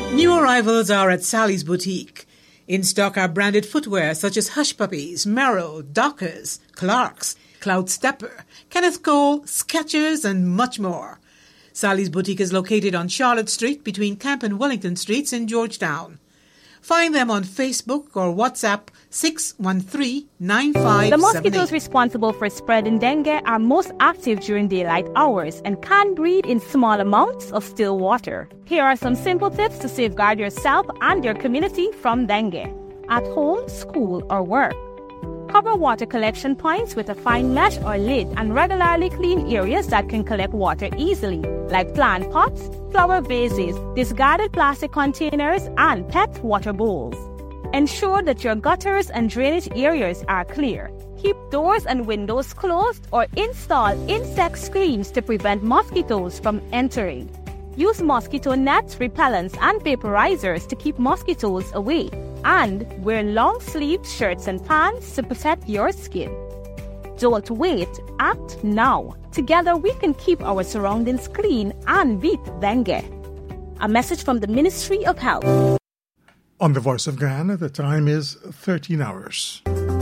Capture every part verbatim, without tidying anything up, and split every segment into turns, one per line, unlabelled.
New arrivals are at Sally's Boutique. In stock are branded footwear such as Hush Puppies, Merrell, Dockers, Clarks, Cloud Stepper, Kenneth Cole, Skechers, and much more. Sally's Boutique is located on Charlotte Street between Camp and Wellington Streets in Georgetown. Find them on Facebook or WhatsApp six one three, nine five seven eight.
The mosquitoes responsible for spreading dengue are most active during daylight hours and can breed in small amounts of still water. Here are some simple tips to safeguard yourself and your community from dengue. At home, school, or work. Cover water collection points with a fine mesh or lid and regularly clean areas that can collect water easily, like plant pots, flower vases, discarded plastic containers, and pet water bowls. Ensure that your gutters and drainage areas are clear. Keep doors and windows closed or install insect screens to prevent mosquitoes from entering. Use mosquito nets, repellents, and vaporizers to keep mosquitoes away. And wear long-sleeved shirts and pants to protect your skin. Don't wait, act now. Together we can keep our surroundings clean and beat dengue. A message from the Ministry of Health.
On the Voice of Guyana, the time is thirteen hours.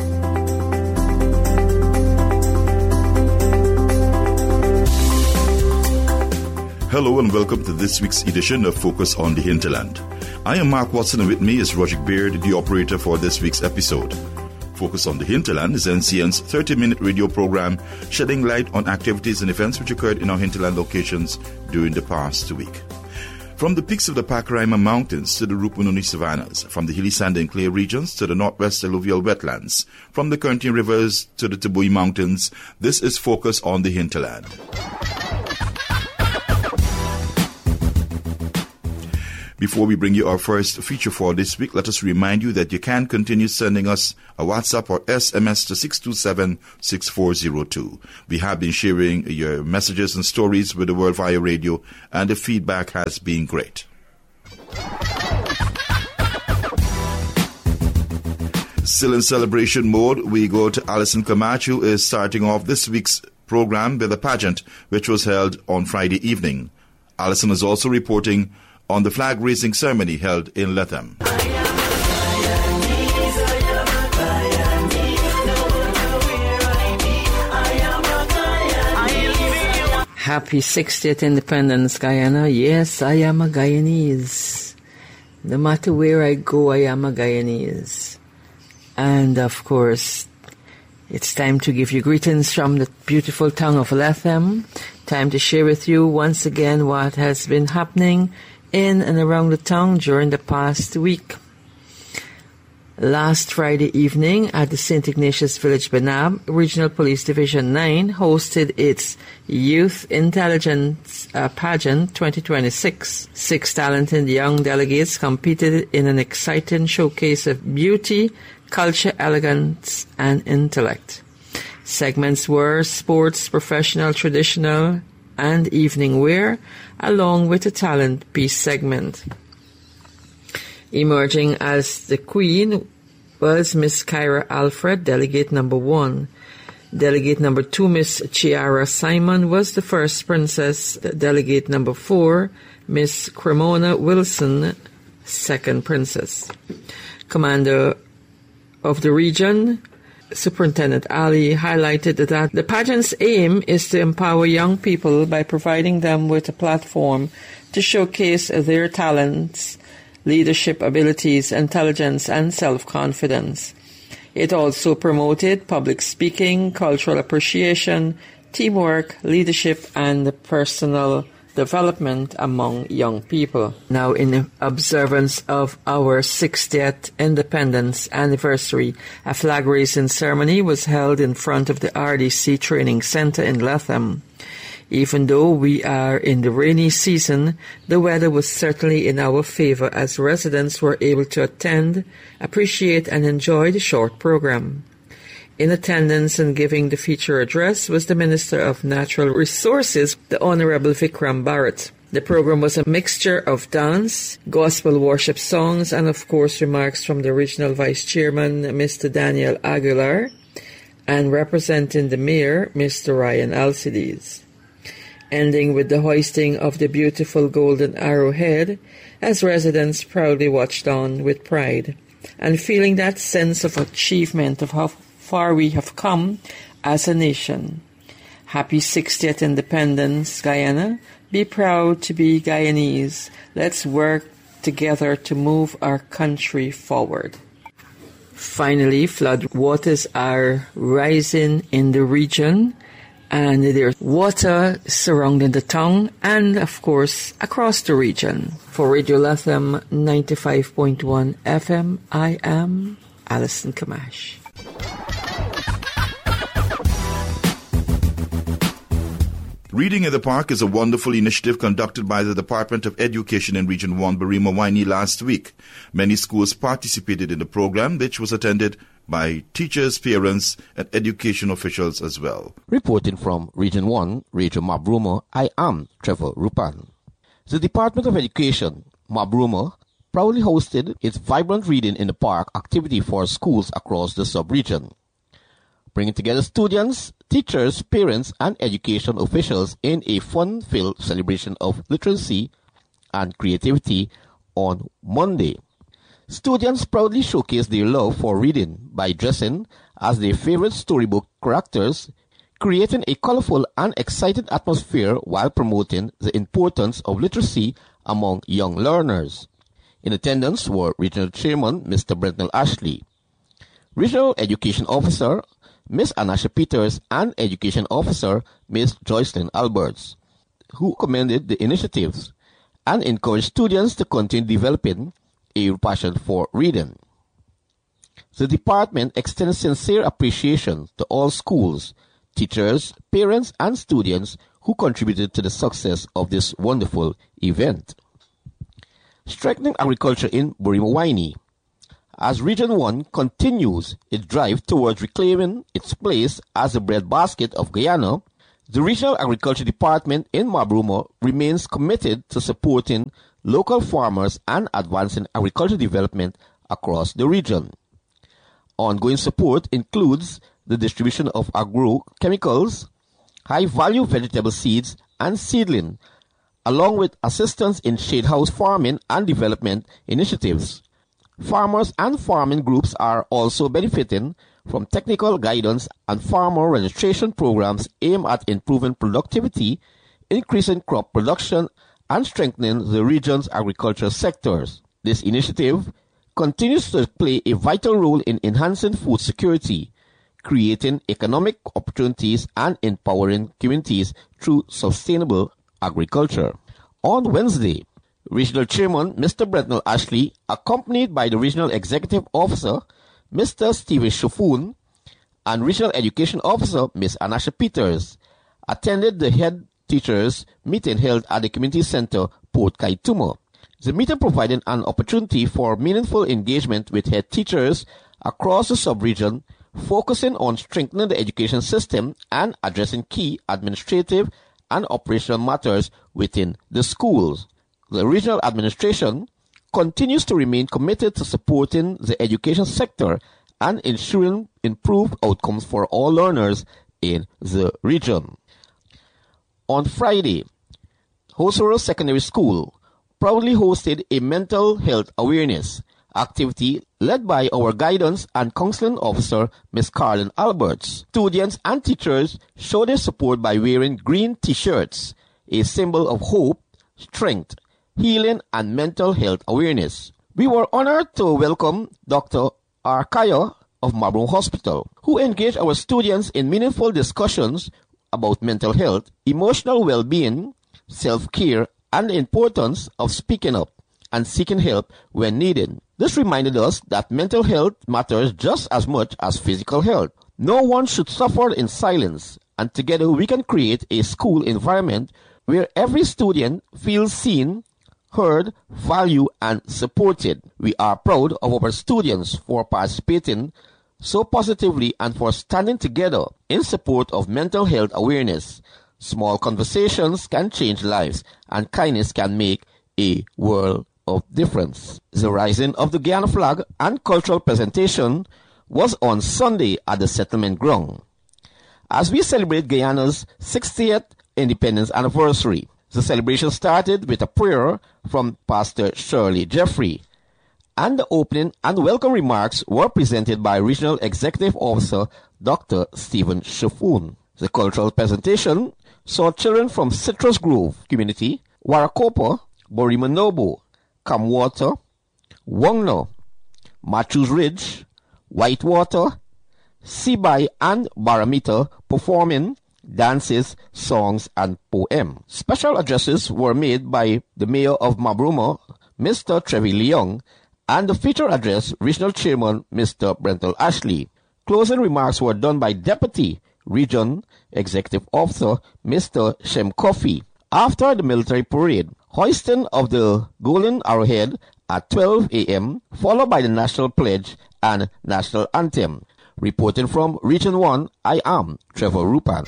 Hello and welcome to this week's edition of Focus on the Hinterland. I am Mark Watson and with me is Roger Beard, the operator for this week's episode. Focus on the Hinterland is N C N's thirty-minute radio program shedding light on activities and events which occurred in our hinterland locations during the past week. From the peaks of the Pacaraima Mountains to the Rupununi Savannas, from the hilly sand and clay regions to the northwest alluvial wetlands, from the County Rivers to the Tabui Mountains, this is Focus on the Hinterland. Before we bring you our first feature for this week, let us remind you that you can continue sending us a WhatsApp or S M S to six two seven, six four zero two. We have been sharing your messages and stories with the World via radio, and the feedback has been great. Still in celebration mode, we go to Alison Camacho, who is starting off this week's program with a pageant which was held on Friday evening. Alison is also reporting on the flag-raising ceremony held in Letham.
Happy sixtieth Independence, Guyana. Yes, I am a Guyanese. No matter where I go, I am a Guyanese. And, of course, it's time to give you greetings from the beautiful town of Letham. Time to share with you once again what has been happening in and around the town during the past week. Last Friday evening at the Saint Ignatius Village, Benab, Regional Police Division nine hosted its Youth Intelligence uh, Pageant twenty twenty-six. Six talented young delegates competed in an exciting showcase of beauty, culture, elegance, and intellect. Segments were sports, professional, traditional, and evening wear, along with a talent piece segment. Emerging as the queen was Miss Kyra Alfred, delegate number one. Delegate number two, Miss Chiara Simon, was the first princess. Delegate number four, Miss Cremona Wilson, second princess. Commander of the region, Superintendent Ali, highlighted that the pageant's aim is to empower young people by providing them with a platform to showcase their talents, leadership abilities, intelligence, and self-confidence. It also promoted public speaking, cultural appreciation, teamwork, leadership, and personal development among young people. Now, in observance of our sixtieth Independence anniversary, a flag-raising ceremony was held in front of the R D C Training Center in Letham. Even though we are in the rainy season, the weather was certainly in our favor as residents were able to attend, appreciate, and enjoy the short program. In attendance and giving the feature address was the Minister of Natural Resources, the Honorable Vikram Bharat. The program was a mixture of dance, gospel worship songs, and of course remarks from the Regional Vice Chairman, Mister Daniel Aguilar, and representing the Mayor, Mister Ryan Alcides. ending with the hoisting of the beautiful golden arrowhead as residents proudly watched on with pride and feeling that sense of achievement of how far we have come as a nation. Happy sixtieth Independence, Guyana. Be proud to be Guyanese. Let's work together to move our country forward. Finally, flood waters are rising in the region, and there's water surrounding the town and, of course, across the region. For Radio Latham ninety-five point one F M, I am Alison Kamash.
Reading in the Park is a wonderful initiative conducted by the Department of Education in Region one, Berrima-Waini, last week. Many schools participated in the program, which was attended by teachers, parents, and education officials as well.
Reporting from Region one, Radio Mabruma, I am Trevor Rupan. The Department of Education, Mabruma, proudly hosted its Vibrant Reading in the Park activity for schools across the sub-region, bringing together students, teachers, parents, and education officials in a fun-filled celebration of literacy and creativity on Monday. Students proudly showcased their love for reading by dressing as their favorite storybook characters, creating a colorful and excited atmosphere while promoting the importance of literacy among young learners. In attendance were Regional Chairman Mister Brentnell Ashley, Regional Education Officer Miz Anasha Peters, and Education Officer Miz Joycelyn Alberts, who commended the initiatives and encouraged students to continue developing a passion for reading. The department extends sincere appreciation to all schools, teachers, parents, and students who contributed to the success of this wonderful event. Strengthening agriculture in Berrima-Waini. As Region one continues its drive towards reclaiming its place as the breadbasket of Guyana, the Regional Agriculture Department in Mabruma remains committed to supporting local farmers and advancing agricultural development across the region. Ongoing support includes the distribution of agrochemicals, high-value vegetable seeds, and seedling, along with assistance in shade house farming and development initiatives. Farmers and farming groups are also benefiting from technical guidance and farmer registration programs aimed at improving productivity, increasing crop production, and strengthening the region's agricultural sectors. This initiative continues to play a vital role in enhancing food security, creating economic opportunities, and empowering communities through sustainable agriculture. On Wednesday, Regional Chairman Mister Brentnell Ashley, accompanied by the Regional Executive Officer Mister Stephen Shofun and Regional Education Officer Miz Anasha Peters, attended the head teachers meeting held at the Community Center, Port Kaituma. The meeting provided an opportunity for meaningful engagement with head teachers across the sub-region, focusing on strengthening the education system and addressing key administrative and operational matters within the schools. The regional administration continues to remain committed to supporting the education sector and ensuring improved outcomes for all learners in the region. On Friday, Hosoro Secondary School proudly hosted a mental health awareness activity led by our guidance and counseling officer, Miz Carlin Alberts. Students and teachers showed their support by wearing green t-shirts, a symbol of hope, strength, healing, and mental health awareness. We were honored to welcome Doctor Arkaya of Mabruma Hospital, who engaged our students in meaningful discussions about mental health, emotional well-being, self-care, and the importance of speaking up and seeking help when needed. This reminded us that mental health matters just as much as physical health. No one should suffer in silence, and together we can create a school environment where every student feels seen, heard, valued, and supported. We are proud of our students for participating so positively and for standing together in support of mental health awareness. Small conversations can change lives, and kindness can make a world of difference. The rising of the Guyana flag and cultural presentation was on Sunday at the settlement ground. As we celebrate Guyana's sixtieth independence anniversary. The celebration started with a prayer from Pastor Shirley Jeffrey, and the opening and welcome remarks were presented by Regional Executive Officer Doctor Stephen Shaffoon. The cultural presentation saw children from Citrus Grove Community, Warakopa, Borimanobo, Camwater, Wongno, Matthews Ridge, Whitewater, Sibai and Baramita performing dances, songs, and poems. Special addresses were made by the Mayor of Mabruma, Mister Trevi Leong, and the feature address, Regional Chairman Mister Brental Ashley. Closing remarks were done by Deputy Region Executive Officer Mister Shem Coffey. After the military parade, hoisting of the Golden Arrowhead at twelve a.m., followed by the National Pledge and National Anthem. Reporting from Region one, I am Trevor Rupan.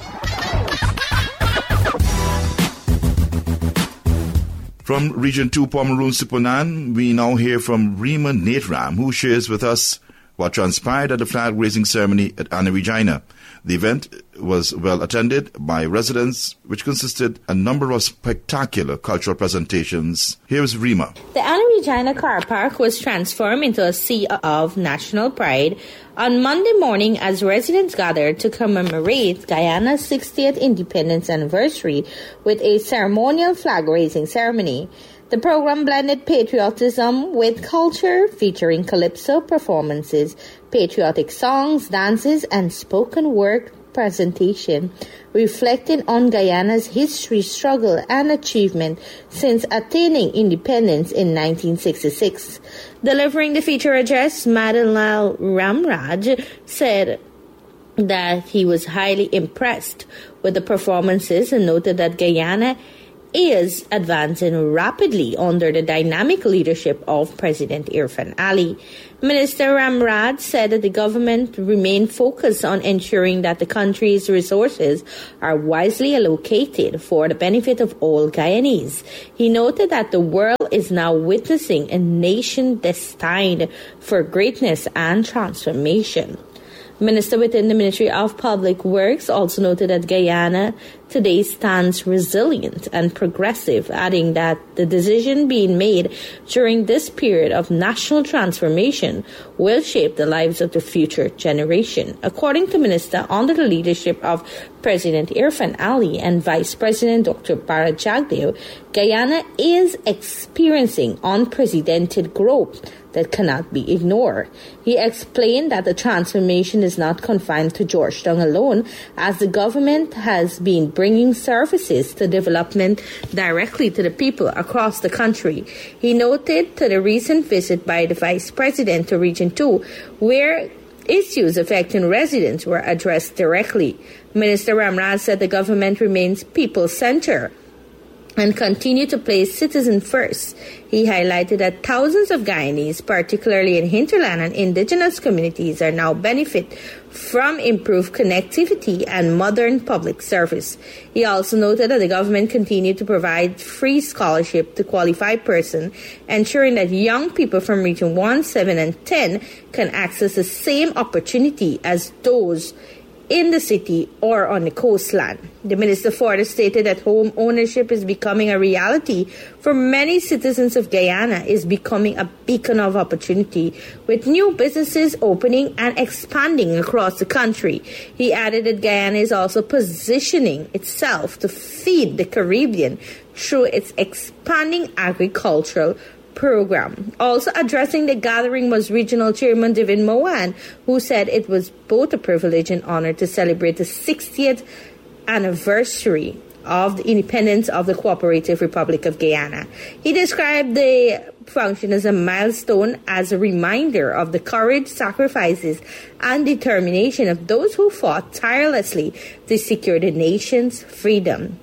From Region two, Pomeroon Sipunan, we now hear from Rima Natram, who shares with us what transpired at the flag-raising ceremony at Anna Regina. The event was well attended by residents, which consisted a number of spectacular cultural presentations. Here is Rima.
The Anna Regina Car Park was transformed into a sea of national pride on Monday morning as residents gathered to commemorate Guyana's sixtieth independence anniversary with a ceremonial flag-raising ceremony. The program blended patriotism with culture, featuring calypso performances, patriotic songs, dances, and spoken word presentation, reflecting on Guyana's history, struggle, and achievement since attaining independence in nineteen sixty-six. Delivering the feature address, Madanlal Ramraj said that he was highly impressed with the performances and noted that Guyana is advancing rapidly under the dynamic leadership of President Irfan Ali. Minister Ramraj said that the government remained focused on ensuring that the country's resources are wisely allocated for the benefit of all Guyanese. He noted that the world is now witnessing a nation destined for greatness and transformation. Minister within the Ministry of Public Works also noted that Guyana today stands resilient and progressive, adding that the decision being made during this period of national transformation will shape the lives of the future generation. According to Minister, under the leadership of President Irfan Ali and Vice President Doctor Bharat Jagdeo, Guyana is experiencing unprecedented growth that cannot be ignored. He explained that the transformation is not confined to Georgetown alone, as the government has been bringing services to development directly to the people across the country. He noted to the recent visit by the Vice President to Region two, where issues affecting residents were addressed directly. Minister Ramraj said the government remains people-centered and continue to place citizen first. He highlighted that thousands of Guyanese, particularly in hinterland and indigenous communities, are now benefit from improved connectivity and modern public service. He also noted that the government continued to provide free scholarship to qualified persons, ensuring that young people from Region one, seven, and ten can access the same opportunity as those in the city or on the coastline. The minister further stated that home ownership is becoming a reality for many citizens of Guyana, is becoming a beacon of opportunity, with new businesses opening and expanding across the country. He added that Guyana is also positioning itself to feed the Caribbean through its expanding agricultural program. Also addressing the gathering was Regional Chairman Divin Mohan, who said it was both a privilege and honor to celebrate the sixtieth anniversary of the independence of the Cooperative Republic of Guyana. He described the function as a milestone, as a reminder of the courage, sacrifices, and determination of those who fought tirelessly to secure the nation's freedom.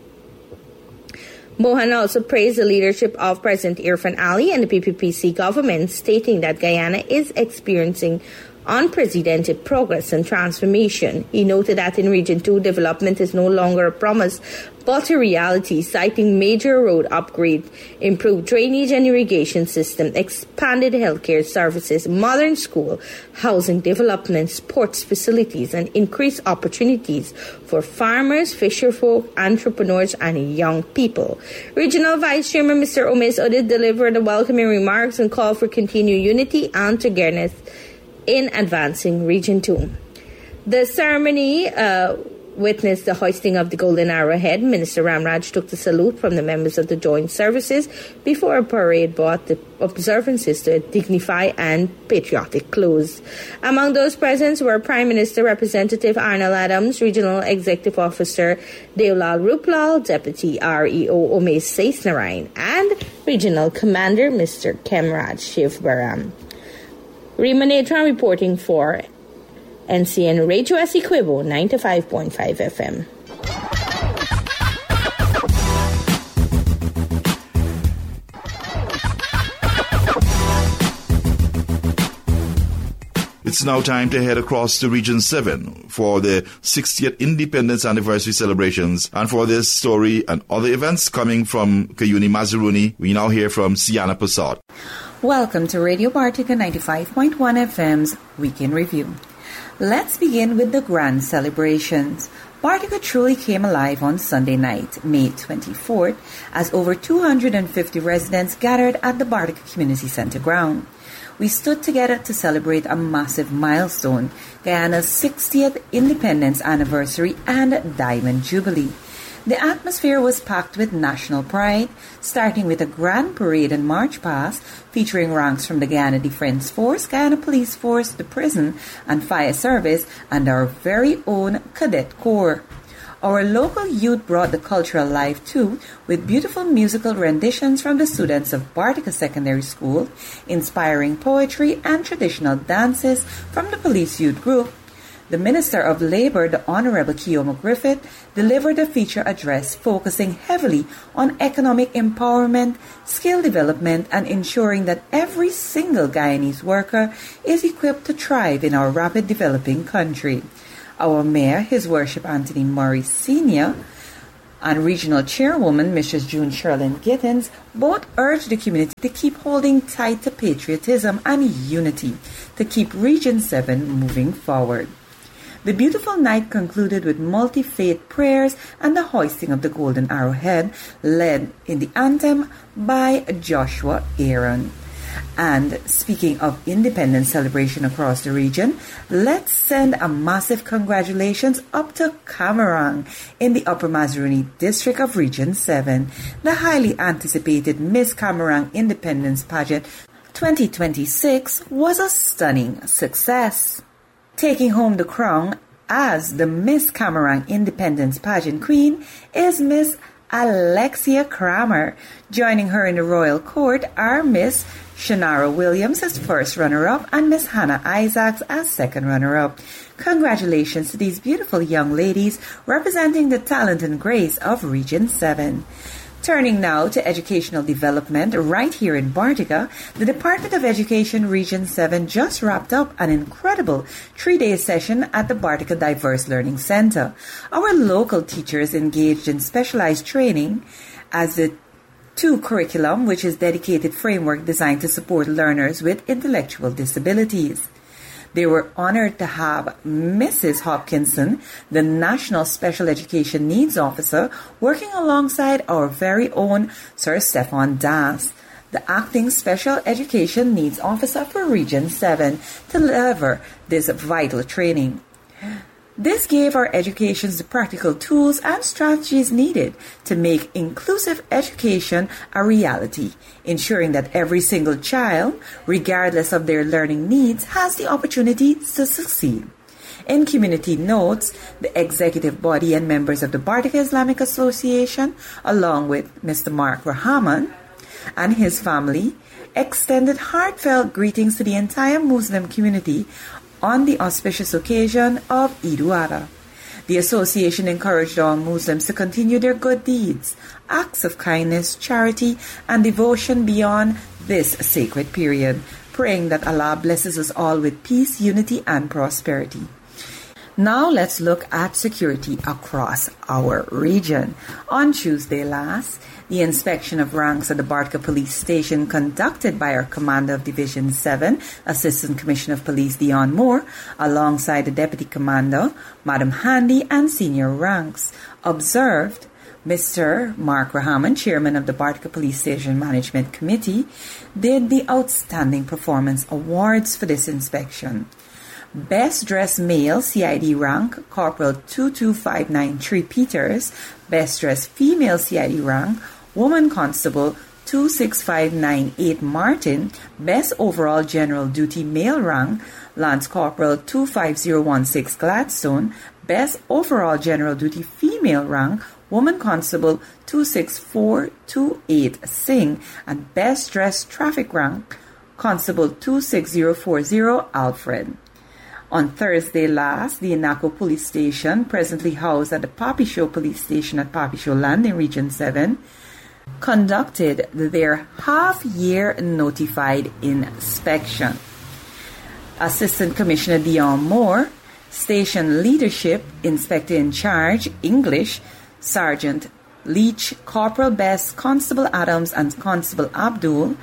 Mohan also praised the leadership of President Irfan Ali and the P P P C government, stating that Guyana is experiencing unprecedented progress and transformation. He noted that in Region two, development is no longer a promise, but a reality, citing major road upgrades, improved drainage and irrigation system, expanded healthcare services, modern school, housing development, sports facilities, and increased opportunities for farmers, fisherfolk, entrepreneurs, and young people. Regional Vice Chairman Mister Omis Odid delivered the welcoming remarks and called for continued unity and togetherness in advancing Region two. The ceremony uh, witnessed the hoisting of the Golden Arrowhead. Minister Ramraj took the salute from the members of the joint services before a parade brought the observances to a dignified and patriotic close. Among those present were Prime Minister Representative Arnold Adams, Regional Executive Officer Deolal Ruplal, Deputy R E O Omes Saisnarayan, and Regional Commander Mister Kemraj Shivbaram. Rima Netran reporting for N C N Radio Essequibo ninety-five point five F M.
It's now time to head across to Region seven for the sixtieth Independence Anniversary celebrations. And for this story and other events coming from Kayuni Mazaruni, we now hear from Sienna Passad.
Welcome to Radio Bartica ninety-five point one F M's Weekend Review. Let's begin with the grand celebrations. Bartica truly came alive on Sunday night, May twenty-fourth, as over two hundred fifty residents gathered at the Bartica Community Center ground. We stood together to celebrate a massive milestone, Guyana's sixtieth Independence Anniversary and Diamond Jubilee. The atmosphere was packed with national pride, starting with a grand parade and march past featuring ranks from the Guyana Defence Force, Guyana Police Force, the prison and fire service, and our very own Cadet Corps. Our local youth brought the culture alive too, with beautiful musical renditions from the students of Bartica Secondary School, inspiring poetry and traditional dances from the police youth group. The Minister of Labour, the Honourable Keoma Griffith, delivered a feature address focusing heavily on economic empowerment, skill development, and ensuring that every single Guyanese worker is equipped to thrive in our rapid developing country. Our Mayor, His Worship Anthony Murray Senior, and Regional Chairwoman, Missus June Sherlyn Gittins, both urged the community to keep holding tight to patriotism and unity to keep Region seven moving forward. The beautiful night concluded with multi-faith prayers and the hoisting of the Golden Arrowhead, led in the anthem by Joshua Aaron. And speaking of independence celebration across the region, let's send a massive congratulations up to Camarang in the Upper Mazaruni district of Region seven. The highly anticipated Miss Camarang Independence Pageant twenty twenty-six was a stunning success. Taking home the crown as the Miss Camarang Independence Pageant Queen is Miss Alexia Kramer. Joining her in the royal court are Miss Shannara Williams as first runner-up and Miss Hannah Isaacs as second runner-up. Congratulations to these beautiful young ladies representing the talent and grace of Region seven. Turning now to educational development right here in Bartica, the Department of Education Region seven just wrapped up an incredible three-day session at the Bartica Diverse Learning Center. Our local teachers engaged in specialized training as the two curriculum, which is dedicated framework designed to support learners with intellectual disabilities. They were honored to have Missus Hopkinson, the National Special Education Needs Officer, working alongside our very own Sir Stefan Das, the Acting Special Education Needs Officer for Region seven, to deliver this vital training. This gave our educations the practical tools and strategies needed to make inclusive education a reality, ensuring that every single child, regardless of their learning needs, has the opportunity to succeed. In community notes, the executive body and members of the Bartica Islamic Association, along with Mister Mark Rahman and his family, extended heartfelt greetings to the entire Muslim community on the auspicious occasion of Eid al-Adha. The association encouraged all Muslims to continue their good deeds, acts of kindness, charity, and devotion beyond this sacred period. praying that Allah blesses us all with peace, unity, and prosperity. Now let's look at security across our region. On Tuesday last, the inspection of ranks at the Bartka Police Station conducted by our Commander of Division seven, Assistant Commissioner of Police Dion Moore, alongside the Deputy Commander, Madam Handy, and senior ranks, observed Mister Mark Rahaman, Chairman of the Bartka Police Station Management Committee, did the Outstanding Performance Awards for this inspection. Best Dressed Male C I D rank, Corporal two two five nine three Peters. Best Dressed Female C I D rank, Woman Constable two six five nine eight Martin. Best Overall General Duty Male rank, Lance Corporal two five zero one six Gladstone. Best Overall General Duty Female rank, Woman Constable two six four two eight Singh. And Best Dressed Traffic rank, Constable two six zero four zero Alfred. On Thursday last, the Inaco Police Station, presently housed at the Papi Show Police Station at Papi Show Landing, Region seven, conducted their half-year notified inspection. Assistant Commissioner Dion Moore, Station Leadership, Inspector in Charge, English, Sergeant Leach, Corporal Best, Constable Adams, and Constable Abdul,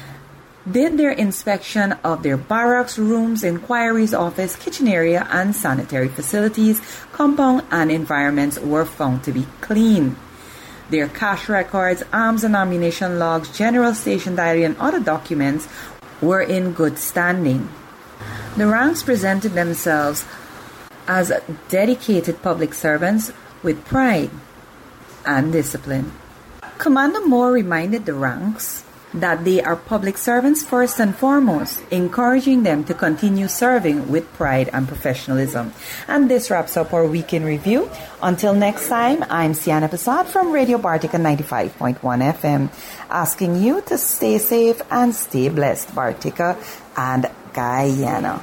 did their inspection of their barracks, rooms, inquiries office, kitchen area, and sanitary facilities, compound, and environments were found to be clean. Their cash records, arms and ammunition logs, general station diary, and other documents were in good standing. The ranks presented themselves as dedicated public servants with pride and discipline. Commander Moore reminded the ranks that they are public servants first and foremost, encouraging them to continue serving with pride and professionalism. And this wraps up our week in review. Until next time, I'm Sienna Prasad from Radio Bartika ninety-five point one F M, asking you to stay safe and stay blessed, Bartika and Guyana.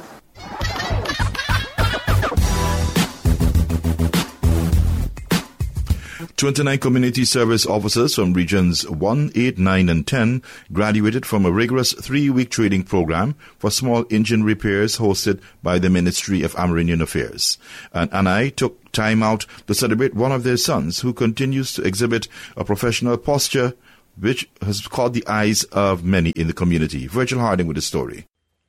twenty-nine community service officers from regions one, eight, nine, and ten graduated from a rigorous three-week training program for small engine repairs hosted by the Ministry of Amerindian Affairs. And, and I took time out to celebrate one of their sons who continues to exhibit a professional posture which has caught the eyes of many in the community. Virgil Harding with the story.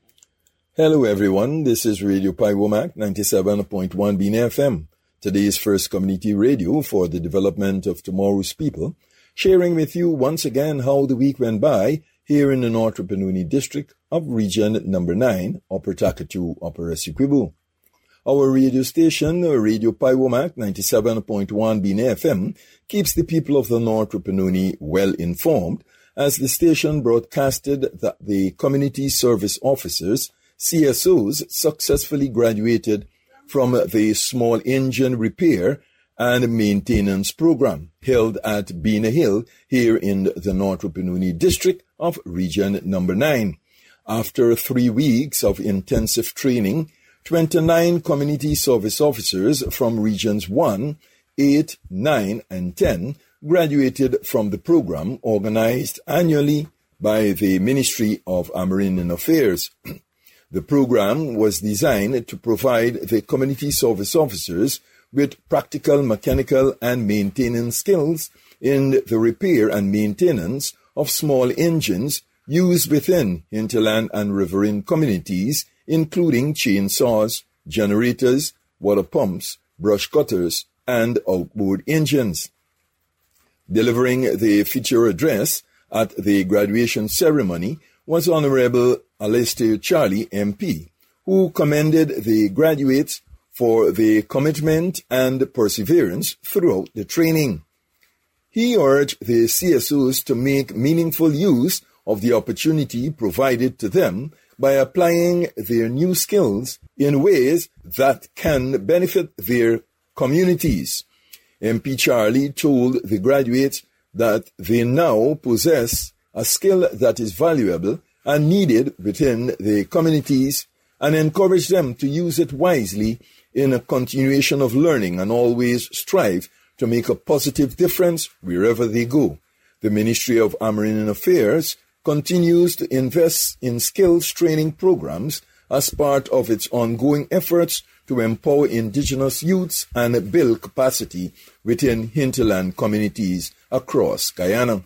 Hello everyone, this is Radio Pi Womack ninety-seven point one B N F M. Today's first community radio for the development of tomorrow's people, sharing with you once again how the week went by here in the North Rupununi district of region number nine, Upper Takatu, Upper Essequibo. Our radio station, Radio Pi Womack ninety-seven point one B N F M, keeps the people of the North Rupununi well informed as the station broadcasted that the community service officers, C S Os, successfully graduated from the small engine repair and maintenance program held at Bena Hill here in the North Rupununi district of region number nine. After three weeks of intensive training, twenty-nine community service officers from regions one, eight, nine, and ten graduated from the program organized annually by the Ministry of Amerindian Affairs. The program was designed to provide the community service officers with practical mechanical and maintenance skills in the repair and maintenance of small engines used within hinterland and riverine communities, including chainsaws, generators, water pumps, brush cutters, and outboard engines. Delivering the feature address at the graduation ceremony was Honorable Alistair Charlie, M P, who commended the graduates for their commitment and perseverance throughout the training. He urged the C S Os to make meaningful use of the opportunity provided to them by applying their new skills in ways that can benefit their communities. M P Charlie told the graduates that they now possess a skill that is valuable and needed within the communities, and encouraged them to use it wisely in a continuation of learning and always strive to make a positive difference wherever they go. The Ministry of Amerindian Affairs continues to invest in skills training programs as part of its ongoing efforts to empower indigenous youths and build capacity within hinterland communities across Guyana.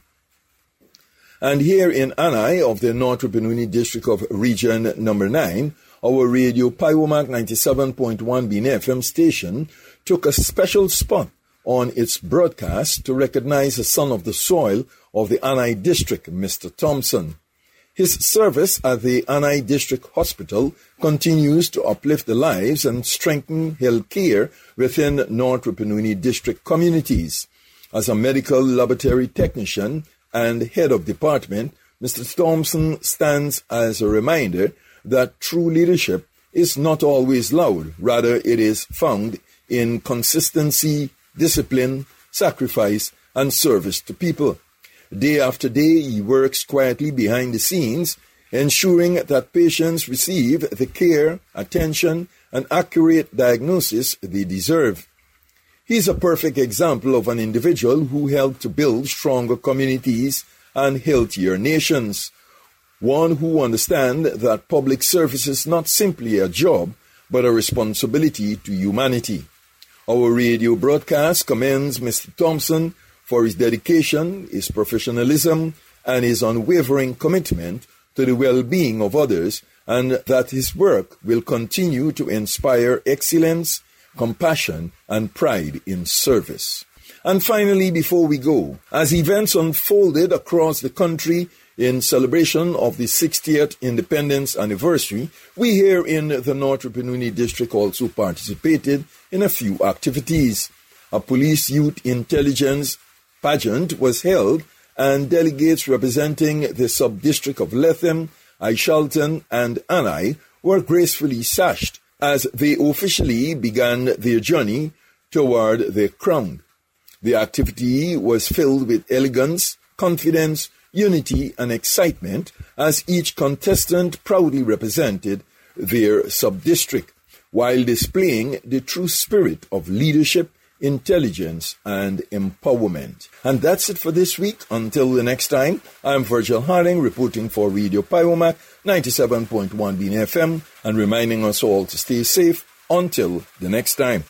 And here in Anai of the North Rupununi District of Region Number nine, our radio Piomac ninety-seven point one B N F M station took a special spot on its broadcast to recognize a son of the soil of the Anai District, Mister Thompson. His service at the Anai District Hospital continues to uplift the lives and strengthen health care within North Rupununi District communities. As a medical laboratory technician and head of department, Mister Thompson stands as a reminder that true leadership is not always loud. Rather, it is found in consistency, discipline, sacrifice, and service to people. Day after day, he works quietly behind the scenes, ensuring that patients receive the care, attention, and accurate diagnosis they deserve. He is a perfect example of an individual who helped to build stronger communities and healthier nations. One who understands that public service is not simply a job, but a responsibility to humanity. Our radio broadcast commends Mister Thompson for his dedication, his professionalism, and his unwavering commitment to the well-being of others, and that his work will continue to inspire excellence, compassion, and pride in service. And finally, before we go, as events unfolded across the country in celebration of the sixtieth Independence Anniversary, we here in the North Rupununi District also participated in a few activities. A police youth intelligence pageant was held, and delegates representing the sub-district of Lethem, Aishalton, and Anai were gracefully sashed as they officially began their journey toward the crown. The activity was filled with elegance, confidence, unity, and excitement as each contestant proudly represented their sub-district, while displaying the true spirit of leadership, intelligence, and empowerment. And that's it for this week. Until the next time, I'm Virgil Harding reporting for Radio Piomac ninety-seven point one B N F M and reminding us all to stay safe until the next time.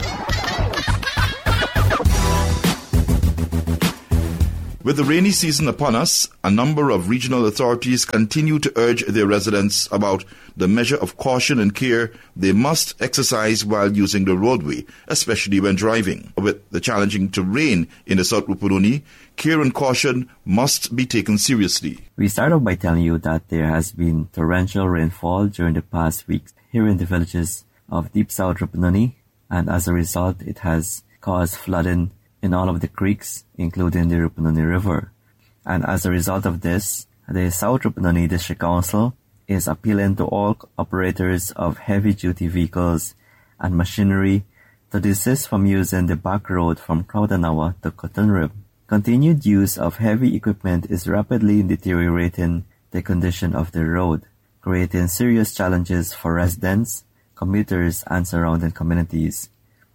With the rainy season upon us, a number of regional authorities continue to urge their residents about the measure of caution and care they must exercise while using the roadway, especially when driving. With the challenging terrain in the South Rupununi, care and caution must be taken seriously.
We start off by telling you that there has been torrential rainfall during the past weeks here in the villages of Deep South Rupununi, and as a result, it has caused flooding in all of the creeks, including the Rupununi River. And as a result of this, the South Rupununi District Council is appealing to all operators of heavy-duty vehicles and machinery to desist from using the back road from Crowdanawa to Cotton Rib. Continued use of heavy equipment is rapidly deteriorating the condition of the road, creating serious challenges for residents, commuters, and surrounding communities.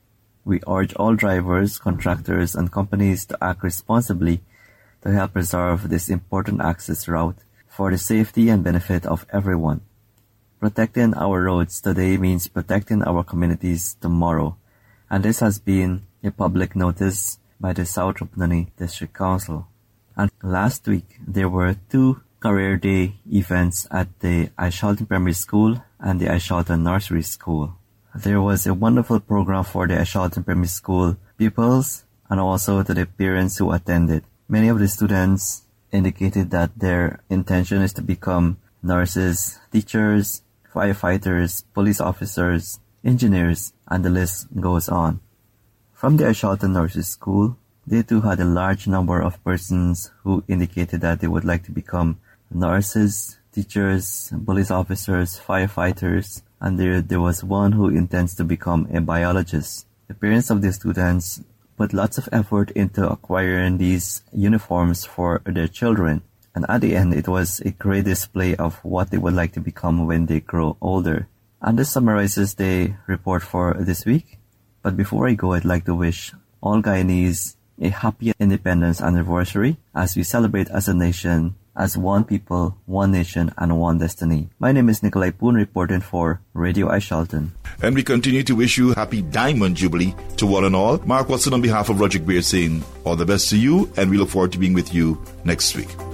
We urge all drivers, contractors, and companies to act responsibly to help preserve this important access route for the safety and benefit of everyone. Protecting our roads today means protecting our communities tomorrow, and this has been a public notice by the South Rupununi District Council. And last week, there were two Career Day events at the Aishalton Primary School and the Aishalton Nursery School. There was a wonderful program for the Aishalton Primary School pupils and also to the parents who attended. Many of the students indicated that their intention is to become nurses, teachers, firefighters, police officers, engineers, and the list goes on. From the Aishalton Nursery School, they too had a large number of persons who indicated that they would like to become nurses, teachers, police officers, firefighters, and there, there was one who intends to become a biologist. The parents of the students put lots of effort into acquiring these uniforms for their children, and at the end it was a great display of what they would like to become when they grow older. And this summarizes the report for this week. But before I go, I'd like to wish all Guyanese a happy Independence Anniversary as we celebrate as a nation as one people, one nation, and one destiny. My name is Nikolai Poon, reporting for Radio Ishalton.
And we continue to wish you happy Diamond Jubilee to one and all. Mark Watson on behalf of Roger Beard saying all the best to you, and we look forward to being with you next week.